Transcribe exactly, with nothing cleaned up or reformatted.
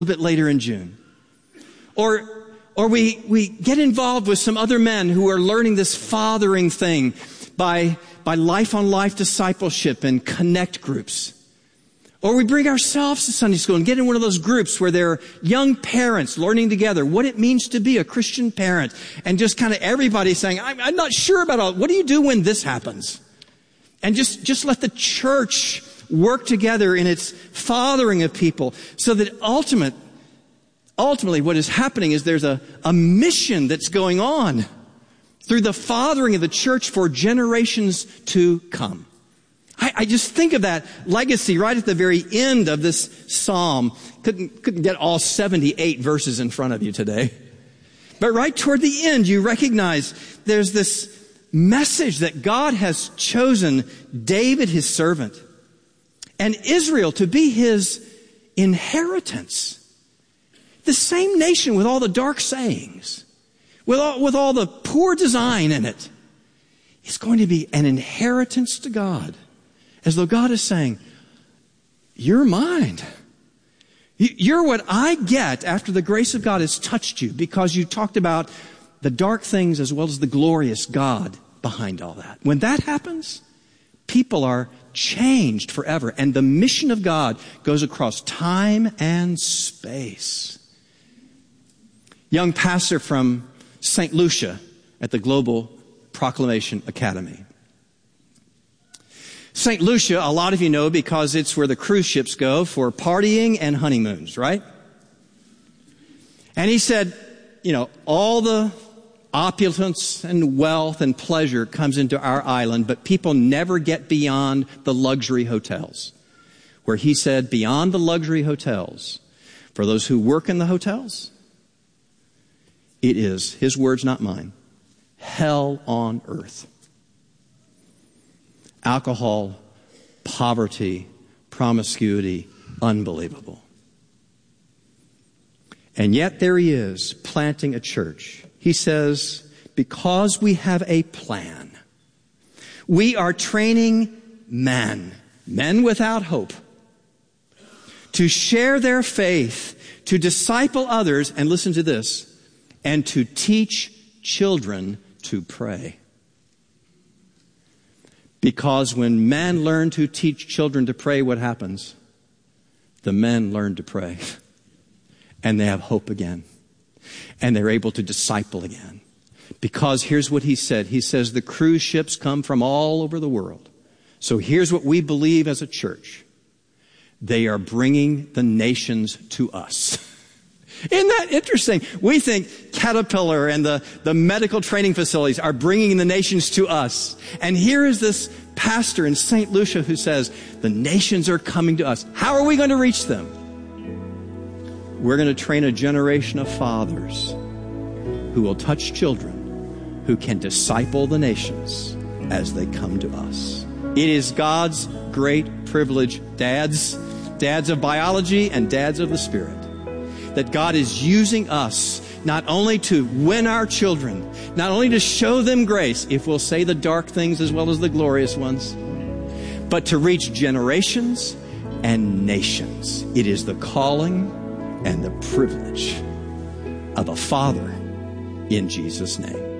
bit later in June. Or or we, we get involved with some other men who are learning this fathering thing by, by life-on-life discipleship and connect groups. Or we bring ourselves to Sunday school and get in one of those groups where there are young parents learning together what it means to be a Christian parent. And just kind of everybody saying, I'm, I'm not sure about all, what do you do when this happens? And just, just let the church work together in its fathering of people so that ultimate, ultimately what is happening is there's a, a mission that's going on through the fathering of the church for generations to come. I, I just think of that legacy right at the very end of this psalm. Couldn't, couldn't get all seventy-eight verses in front of you today. But right toward the end, you recognize there's this message that God has chosen David, his servant, and Israel to be his inheritance. The same nation with all the dark sayings, with all, with all the poor design in it, is going to be an inheritance to God. As though God is saying, you're mine. You're what I get after the grace of God has touched you because you talked about the dark things as well as the glorious God behind all that. When that happens, people are changed forever. And the mission of God goes across time and space. Young pastor from Saint Lucia at the Global Proclamation Academy. Saint Lucia, a lot of you know because it's where the cruise ships go for partying and honeymoons, right? And he said, you know, all the opulence and wealth and pleasure comes into our island, but people never get beyond the luxury hotels. Where he said, beyond the luxury hotels, for those who work in the hotels, it is, his words, not mine, hell on earth. Alcohol, poverty, promiscuity, unbelievable. And yet there he is, planting a church. He says, because we have a plan, we are training men, men without hope, to share their faith, to disciple others, and listen to this, and to teach children to pray. Because when men learn to teach children to pray, what happens? The men learn to pray. And they have hope again. And they're able to disciple again. Because here's what he said. He says the cruise ships come from all over the world. So here's what we believe as a church. They are bringing the nations to us. Isn't that interesting? We think Caterpillar and the, the medical training facilities are bringing the nations to us. And here is this pastor in Saint Lucia who says, the nations are coming to us. How are we going to reach them? We're going to train a generation of fathers who will touch children who can disciple the nations as they come to us. It is God's great privilege, dads, dads of biology and dads of the Spirit, that God is using us not only to win our children, not only to show them grace, if we'll say the dark things as well as the glorious ones, but to reach generations and nations. It is the calling and the privilege of a father in Jesus' name.